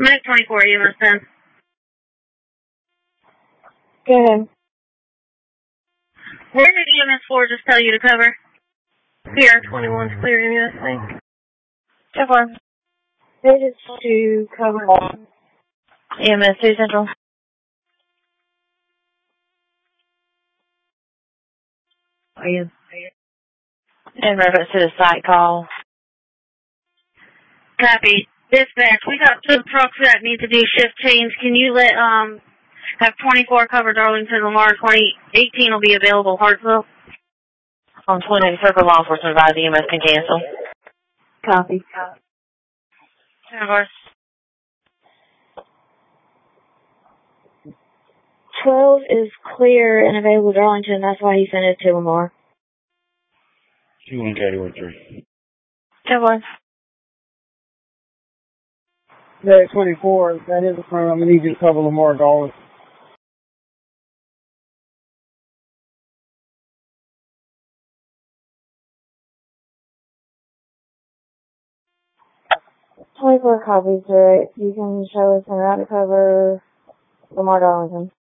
Medic 24, EMS 10. Go ahead. Where did EMS 4 just tell you to cover? PR 21's clear EMS thing. Go for it. They just to cover EMS 2 Central. Are you? In reference to the site call. Copy. Dispatch, we got 2 trucks that need to do shift change. Can you have 24 cover Darlington, Lamar, 2018 will be available, Hartsville? On 20, Circle Law Enforcement advised EMS can cancel. Copy. Of course. 12 is clear and available Darlington. That's why he sent it to Lamar. 21 category 3. Go on. Medic 24, that is a firm. I'm going to need you to cover Lamar Darlington. Copies, right? You can show us how to cover Lamar Darlington.